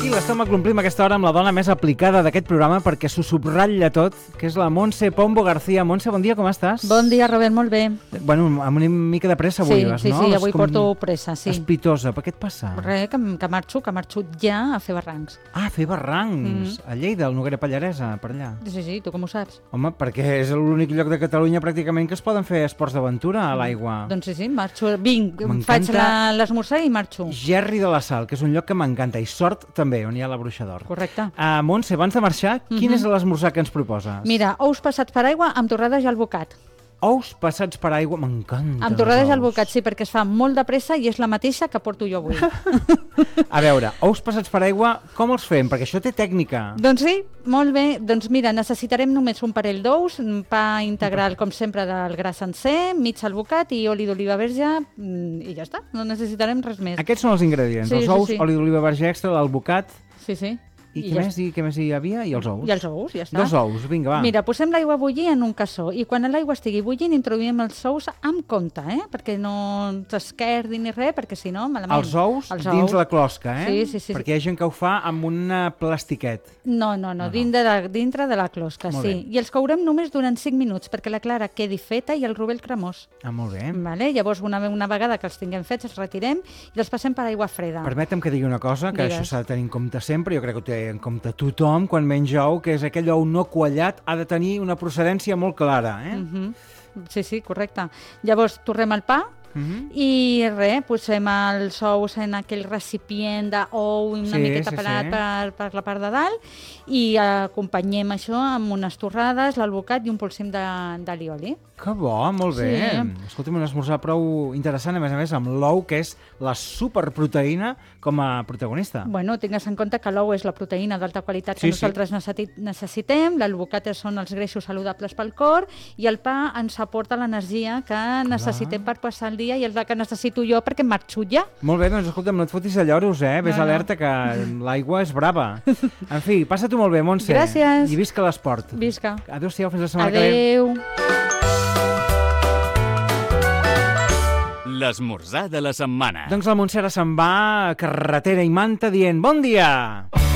Aquí l'estómac l'omplim a aquesta hora amb la dona més aplicada d'aquest programa perquè s'ho subratlla tot, que és la Montse Pombo García. Montse, bon dia, com estàs? Bon dia, Robert, molt bé. Bueno, amb una mica de pressa avui vas, no? Sí, avui porto pressa, sí. Espitosa, per què et passa? Res, que marxo ja a fer barrancs. Ah, a fer barrancs, a Lleida, al Noguera Pallaresa, per allà. Sí, tu com ho saps? Home, perquè és l'únic lloc de Catalunya pràcticament que es poden fer esports d'aventura a l'aigua. Doncs sí, marxo, vinc, faig l'esmorzar i marxo. Gerri de la Sal, que és un lloc que m'encanta, i Sort també, on hi ha la Bruixa d'Or. Correcte. Montse, abans de marxar, quin és l'esmorzar que ens proposes? Mira, ous passats per aigua amb torrades i albocat. Ous passats per aigua, m'encanta. Amb torrades i albocat, sí, perquè es fa molt de pressa i és la mateixa que porto jo avui. A veure, ous passats per aigua, com els fem? Perquè això té tècnica. Doncs sí, molt bé. Doncs mira, necessitarem només un parell d'ous, pa integral, com sempre, del gra sencer, mig albocat i oli d'oliva verge, i ja està, no necessitarem res més. Aquests són els ingredients, els ous, oli d'oliva verge extra, l'albocat... Sí. I què més hi havia? I els ous? I els ous, ja està. 2 ous, vinga, va. Mira, posem l'aigua a bullir en un cassó i quan l'aigua estigui bullint introduïm els ous amb compte, perquè no s'esquerdi ni res, perquè si no, malament. Els ous dins la closca, Sí. Perquè hi ha gent que ho fa amb un plastiquet. No, dintre de la closca, sí. I els courem només durant 5 minuts perquè la clara quedi feta i el rovell cremós. Ah, molt bé. Vale? Llavors, una vegada que els tinguem fets, els retirem i els passem per aigua freda. Permetem que digui una cosa, que Digues. això s'ha de tenir en compte sempre, jo crec que ho té en compte tothom quan menja ou, que és aquell ou no quallat, ha de tenir una procedència molt clara, Sí, correcte. Llavors, torrem el pa i res, posem els ous en aquell recipient d'ou una miqueta pelat per la part de dalt i acompanyem això amb unes torrades, l'albocat i un polsim d'allioli. Que bo, molt bé. Sí. Escolta'm, un esmorzar prou interessant, a més, amb l'ou, que és la superproteïna com a protagonista. Bueno, tingues en compte que l'ou és la proteïna d'alta qualitat que nosaltres necessitem, l'albocat són els greixos saludables pel cor i el pa ens aporta l'energia que necessitem per passar el dia i és la que necessito jo perquè marxo ja. Molt bé, doncs escolta'm, no et fotis a lloros, Ves alerta que l'aigua és brava. En fi, passa-t'ho molt bé, Montse. Gràcies. I visca l'esport. Visca. Adéu-siau, fins la setmana que ve. Adéu. L'esmorzar de la setmana. Doncs la Montse ara se'n va a carretera i manta dient bon dia!